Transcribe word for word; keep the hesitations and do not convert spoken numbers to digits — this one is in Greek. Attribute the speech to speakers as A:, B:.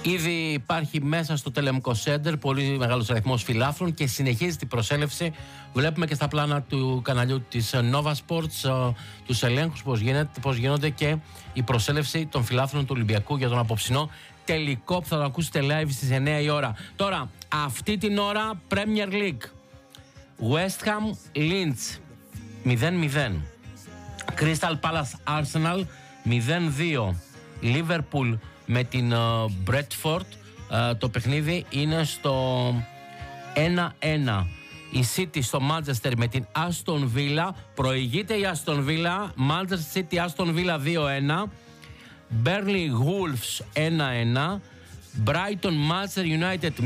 A: Ήδη υπάρχει μέσα στο Telemco Center πολύ μεγάλος αριθμός φιλάθρων και συνεχίζει την προσέλευση. Βλέπουμε και στα πλάνα του καναλιού της Nova Sports τους ελέγχους πώς, γίνεται, πώς γίνονται και η προσέλευση των φιλάθρων του Ολυμπιακού για τον απόψινό τελικό που θα το ακούσετε live στις εννιά η ώρα. Τώρα, αυτή την ώρα Premier League. West Ham Leeds μηδέν μηδέν. Crystal Palace Arsenal μηδέν δύο. Liverpool με την Bradford, uh, το παιχνίδι είναι στο ένα ένα. Η City στο Manchester με την Aston Villa, προηγείται η Aston Villa. Manchester City Aston Villa δύο ένα. Burnley Wolves ένα ένα. Brighton Manchester United